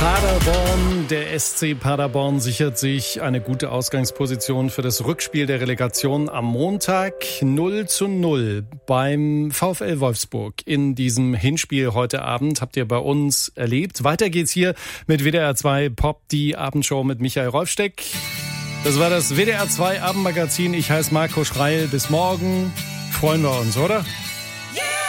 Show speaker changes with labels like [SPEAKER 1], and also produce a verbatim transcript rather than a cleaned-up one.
[SPEAKER 1] Paderborn, der S C Paderborn sichert sich eine gute Ausgangsposition für das Rückspiel der Relegation am Montag. null zu null beim VfL Wolfsburg in diesem Hinspiel heute Abend habt ihr bei uns erlebt. Weiter geht's hier mit W D R zwei Pop, die Abendshow mit Michael Rolfsteck. Das war das W D R zwei Abendmagazin. Ich heiße Marco Schreil. Bis morgen. Freuen wir uns, oder?